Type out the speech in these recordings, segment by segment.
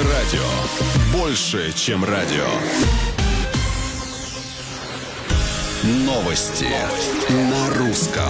радио. Больше, чем радио. Новости на русском.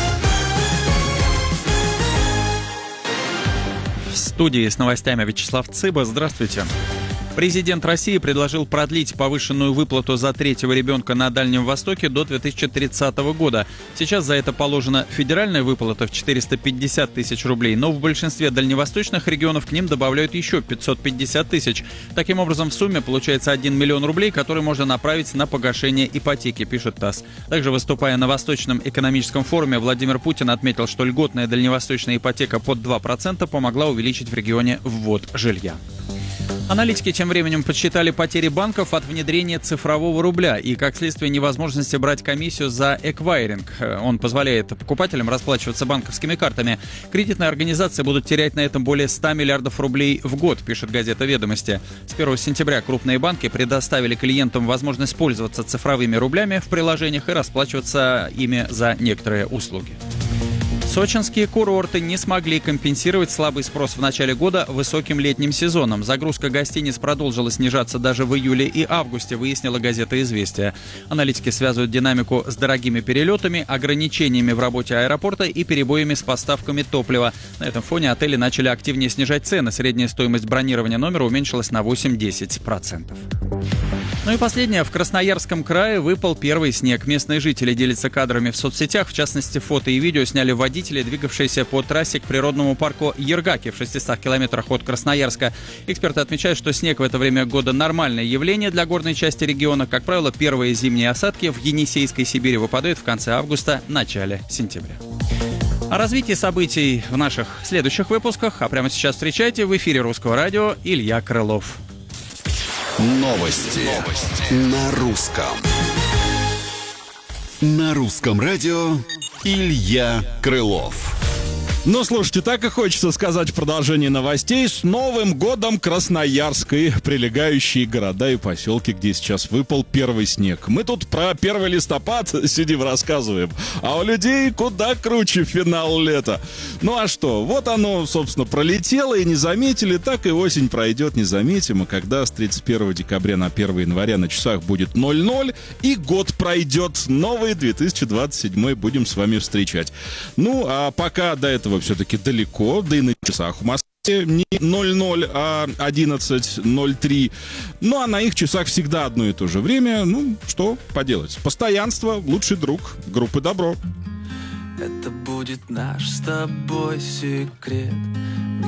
В студии с новостями Вячеслав Цыба. Здравствуйте. Президент России предложил продлить повышенную выплату за третьего ребенка на Дальнем Востоке до 2030 года. Сейчас за это положена федеральная выплата в 450 тысяч рублей, но в большинстве дальневосточных регионов к ним добавляют еще 550 тысяч. Таким образом, в сумме получается 1 миллион рублей, который можно направить на погашение ипотеки, пишет ТАСС. Также, выступая на Восточном экономическом форуме, Владимир Путин отметил, что льготная дальневосточная ипотека под 2% помогла увеличить в регионе ввод жилья. Аналитики тем временем подсчитали потери банков от внедрения цифрового рубля и, как следствие, невозможности брать комиссию за эквайринг. Он позволяет покупателям расплачиваться банковскими картами. Кредитные организации будут терять на этом более 100 миллиардов рублей в год, пишет газета «Ведомости». С 1 сентября крупные банки предоставили клиентам возможность пользоваться цифровыми рублями в приложениях и расплачиваться ими за некоторые услуги. Сочинские курорты не смогли компенсировать слабый спрос в начале года высоким летним сезоном. Загрузка гостиниц продолжила снижаться даже в июле и августе, выяснила газета «Известия». Аналитики связывают динамику с дорогими перелетами, ограничениями в работе аэропорта и перебоями с поставками топлива. На этом фоне отели начали активнее снижать цены. Средняя стоимость бронирования номера уменьшилась на 8-10%. Ну и последнее. В Красноярском крае выпал первый снег. Местные жители делятся кадрами в соцсетях. В частности, фото и видео сняли водители, двигавшиеся по трассе к природному парку Ергаки в 600 километрах от Красноярска. Эксперты отмечают, что снег в это время года нормальное явление для горной части региона. Как правило, первые зимние осадки в Енисейской Сибири выпадают в конце августа, начале сентября. О развитии событий в наших следующих выпусках. А прямо сейчас встречайте в эфире Русского радио Илья Крылов. Новости на русском. На русском радио Илья Крылов. Ну, слушайте, так и хочется сказать в продолжении новостей: с Новым годом Красноярск и прилегающие города и поселки, где сейчас выпал первый снег. Мы тут про 1 листопад сидим, рассказываем, а у людей куда круче финал лета. Ну а что, вот оно, собственно, пролетело и не заметили, так и осень пройдет, не заметим. И когда с 31 декабря на 1 января на часах будет 00, и год пройдет, новый 2027 будем с вами встречать. Ну, а пока до этого все-таки далеко, да и на часах в Москве не 00, а 11:03. Ну, а на их часах всегда одно и то же время. Ну, что поделать. Постоянство — лучший друг группы «Добро». Это будет наш с тобой секрет.